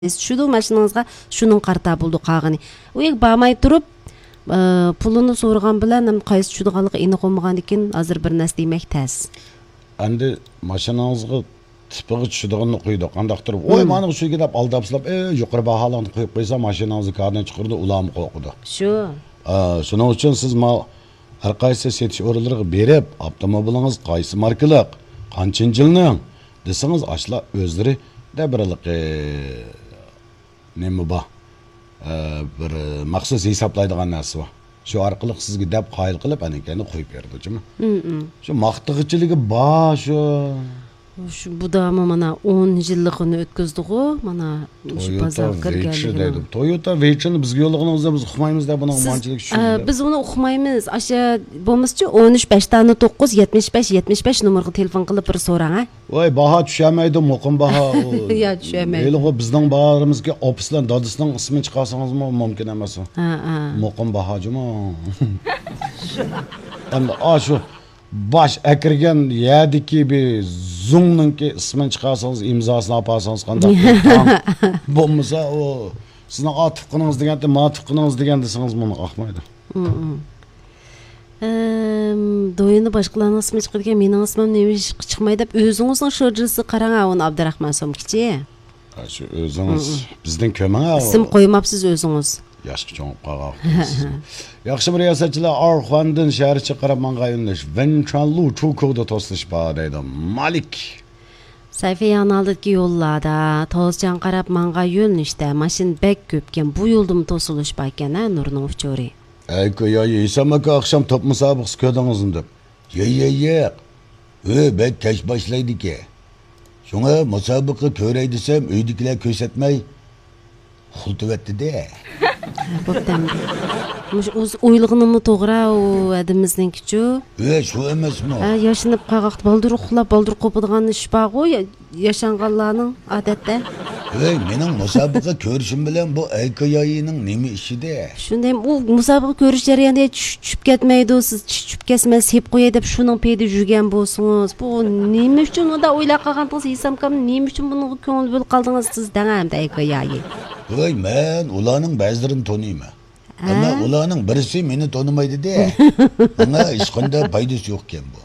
Şudu maşinаңызга şunun карта buldu qagını. Uyek barmay turup pulunu so'ragan bilan ham qaysi tushadiganligi aniq bo'lmagan ekan, hozir bir narsa demak tas. Endi mashinangizga tipiga tushadiganini qo'ydi. Qandaqdir, "Voy, mana shu deb aldapslab, yuqori baholarni qo'yib qo'ysa, mashinangizni kardan chiqardi, ularni qo'ydi." Shu. Shuning uchun siz har qaysi setish o'rinlariga berib, avtomobilingiz qaysi markalik, qanchinchi yilning desangiz, ashlar o'zlari da birlik nima bor? Bir maxsus hisoblaydigan narsa bor. Shu orqali sizga deb qoyil qilib, anakani qo'yib berdi, jimi? Shu maqtig'ichiligi bor shu. Şu bu da mana 10 yilligini o'tkazdi-ku, mana shu bozorga kirganligini. Toyota Veych'ni bizga yo'llaganingizda biz uqmaymiz deb buni manchilik tushundik. Biz uni uqmaymiz. Asha bo'lmascha 13 tani 9 75 nomerga telefon qilib bir so'rang, ha? Voy, baho tushamaydi, muqim baho. Ya tushamaydi. E'ligo bizning bahorimizga ofisdan dadisining ismini chiqarsangizmi mumkin emas. Muqim bahojimi? Endi shu baş akirgan yadiki bir zungninki ismini chiqarsangiz, imzosini olsangiz qanday bo'lmasa o sizning otifqiningiz deganda, motifqiningiz degan desangiz buni qoqmaydi. Doyini boshqalarning ismi chiqadigan, mening ismim nima chiqmaydi deb o'zingizning sho'rjisi qarang, uni Abdurahmon Somkichi. Shu o'zingiz bizdan ko'mang. Ism qo'ymabsiz o'zingiz. Yaşqı çoğun qağaq. Yaxşı bir yasatçılar Arxandan şəhəri çıxarab mənğa yönləş. Vençanlu Çukovda tosluş bağdaydı. Malik. Sayfa yanaldaki yollarda tozcan qarab mənğa yönləşdə maşin bək köpkən bu yoldum tosuluş bakən, ha Nurning uçori. Ayko ya yesamaka akşam top musabaqası ködüngizin deb. Ye. Bək keç başlaydı ki. Şuna musabaqa körey desem uydikiler kösetmey. Xultuvetdi de. Bo'ptam. O'z o'ylig'ini to'g'ri u adimizning-ku. Shu emasmi? Yashinib qag'aqt baldur uxlab baldur qo'padigan ish bor-ku, yashanganlarning odatda. Mening musobaqa ko'rishim bilan bu aykoyayining nima ishida? Shunday u musobaqa ko'rish jarayonida tushib ketmaydi, siz tushib ketmas, hep qo'yay deb shuning peyda yurgan bo'lsangiz, bu nima uchun unda o'ylab qolgandingiz, esamkam nima uchun bunga ko'ngil bo'lib qoldingiz siz deganda aykoyayi? Men ularning ba'zilarini taniyman. Ama ularning birisi meni tanimaydi de. Bana hech qanday foydasi yo'q ekan bu.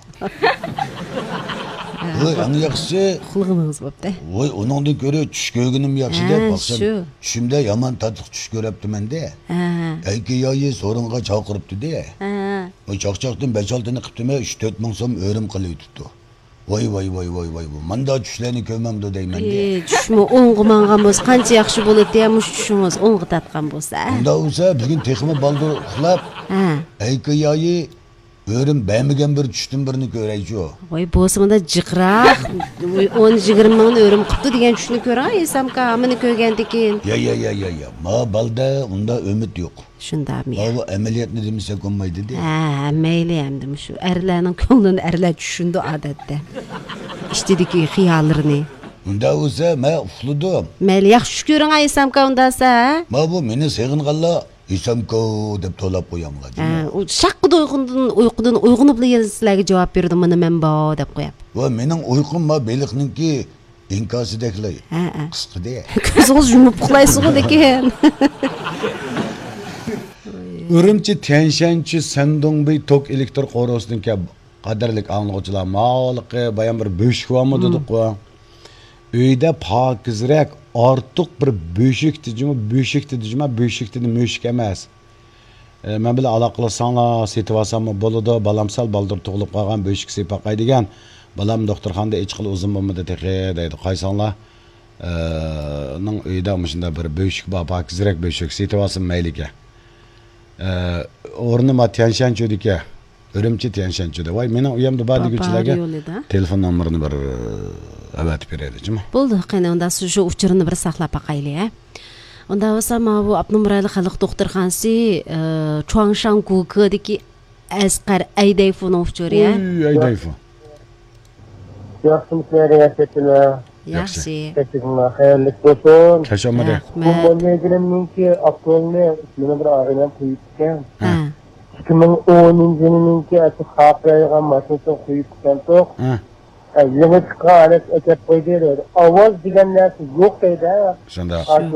Eng yaxshisi xulg'ingiz bo'pti. Uningdan ko'ra tush ko'rganim yaxshi deb baqsam. Tushimda yomon tatliq tush ko'ribdiman-da. Aykiyoyi so'ringa chaqiribdi-da. O chaqchaqdan 5-6 qiptimi 3-4 ming so'm o'rim qilyapti. Voy. Manda tushlarni ko'rmamdi deyman-da. Tushmi o'ng'i mangan bo'lsa qancha yaxshi bo'ladi ham tushingiz o'ng'i tatgan bo'lsa. Unda bo'lsa bugun texmi baldur uxlab. Aykiyoyi o'rim bermagan bir tushdan birini ko'raychi. Voy bo'lsa-da jiqroq 10-20 ming o'rim qipti degan tushni ko'rang, esamka hamini ko'rgandan keyin. Ya. Ma balda unda umid yo'q. Shundami? Bu amaliyotni demasa ko'nmaydi-da. Mayli hamdim shu erlarning ko'nglini erlar tushundi odatda. İştediki xiyollarini. Unda bo'lsa, men uxladim. Mayli, yaxshi ko'ring esamka undasa. Bu meni seg'inganlar esamka deb to'lab qo'yamlar. U shaqqida uyqudan uyg'onib sizlarga javob berdim, mana men bor deb qo'yap. Mening uyqum beliqninki inkosideklar. Qisqada. Ko'zingiz yumib uxlaysiz-ku ekan. Urumchi Tianshanchi Sandongbey tok elektr qorosidan qadarlik anglag'uchilar ma'oliqi bayan bir bo'shik bormi dedik-ku. Uyda pokizrak ortiq bir bo'shik dedi mo'shik emas. Men bilan aloqalasanglar, setib olsammi bo'ladi, balamsal baldur tug'ilib qolgan bo'shik sepaqay degan. Balam doktorxonada hech qil o'zim bo'lmadi deydi. Qaysanglar ning uyda shunda bir bo'shik bor, pokizrak bo'shik setib olsam mayliga. O'rnima Tianshanchodiki, Urumchi Tianshanchoda. Voy, mening uyamda bor deguvchilarga telefon nomerini bir avatib beraylik-mi? Bo'ldi, qani unda siz shu uchirini bir saqlab qo'yaylik, ha. Unda bo'lsa, bu Abnumrayli xalq doktorxonasi Chuangshangukedagi Asqar Aydayevning uchuri, ha. Aydayevov. Yaxshimisiz, yaxshimisiz? Yaxshi. Teşekkürler. Hayırlı olsun. Kaçamadı. Bu molyegirimninki aktualni meni bir ağrıdan qo'yibgan. 2010 yilininki xapraygan mashinasini qo'yibgan to'q. Yeni çıkan ekip koydu. Avaz degan narsa yok deydi. Shunda.